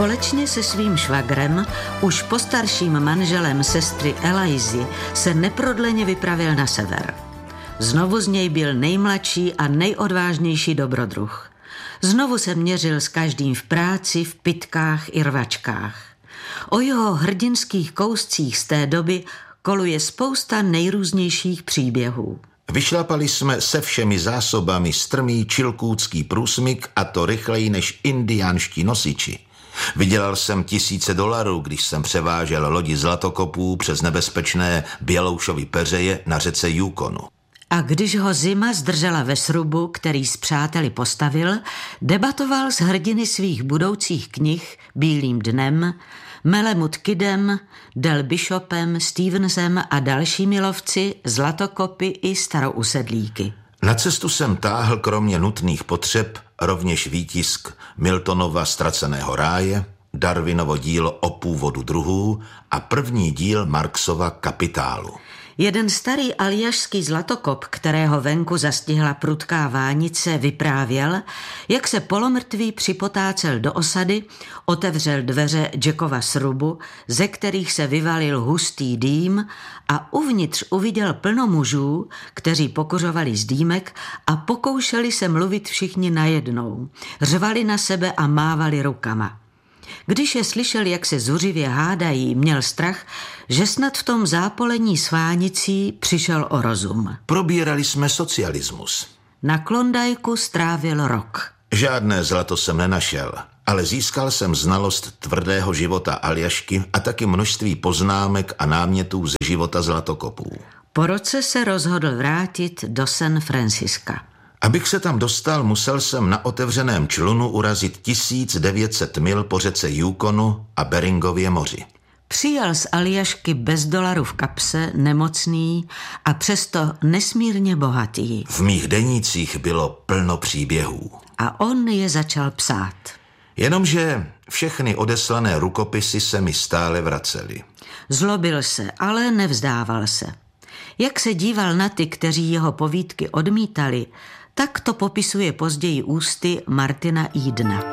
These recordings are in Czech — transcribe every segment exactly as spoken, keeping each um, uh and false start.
Společně se svým švagrem, už postarším manželem sestry Elizy, se neprodleně vypravil na sever. Znovu z něj byl nejmladší a nejodvážnější dobrodruh. Znovu se měřil s každým v práci, v pytkách i rvačkách. O jeho hrdinských kouscích z té doby koluje spousta nejrůznějších příběhů. Vyšlapali jsme se všemi zásobami strmý čilkůcký průsmyk, a to rychleji než indiánští nosiči. Vydělal jsem tisíce dolarů, když jsem převážel lodi zlatokopů přes nebezpečné Běloušovy peřeje na řece Yukonu. A když ho zima zdržela ve srubu, který s přáteli postavil, debatoval s hrdiny svých budoucích knih Bílým dnem, Melemut Kidem, Del Bishopem, Stevensem a dalšími lovci, zlatokopy i starousedlíky. Na cestu jsem táhl kromě nutných potřeb rovněž výtisk Miltonova Ztraceného ráje, Darwinovo dílo O původu druhů a první díl Marxova Kapitálu. Jeden starý aljašský zlatokop, kterého venku zastihla prudká vánice, vyprávěl, jak se polomrtvý připotácel do osady, otevřel dveře Jackova srubu, ze kterých se vyvalil hustý dým, a uvnitř uviděl plno mužů, kteří pokuřovali z dýmek a pokoušeli se mluvit všichni najednou. Řvali na sebe a mávali rukama. Když je slyšel, jak se zuřivě hádají, měl strach, že snad v tom zápolení s vánicí přišel o rozum. Probírali jsme socialismus. Na Klondajku strávil rok. Žádné zlato jsem nenašel, ale získal jsem znalost tvrdého života Aljašky a taky množství poznámek a námětů ze života zlatokopů. Po roce se rozhodl vrátit do San Francisca. Abych se tam dostal, musel jsem na otevřeném člunu urazit tisíc devět set mil po řece Yukonu a Beringově moři. Přijel z Aljašky bez dolaru v kapse, nemocný a přesto nesmírně bohatý. V mých denících bylo plno příběhů. A on je začal psát. Jenomže všechny odeslané rukopisy se mi stále vracely. Zlobil se, ale nevzdával se. Jak se díval na ty, kteří jeho povídky odmítali, tak to popisuje později ústy Martina Edena.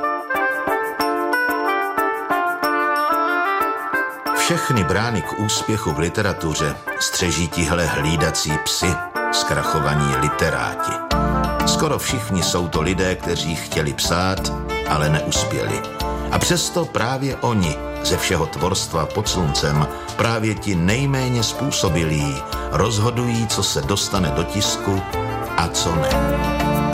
Všechny brány k úspěchu v literatuře střeží tihle hlídací psi, zkrachovaní literáti. Skoro všichni jsou to lidé, kteří chtěli psát, ale neuspěli. A přesto právě oni ze všeho tvorstva pod sluncem, právě ti nejméně způsobilí, rozhodují, co se dostane do tisku a co ne.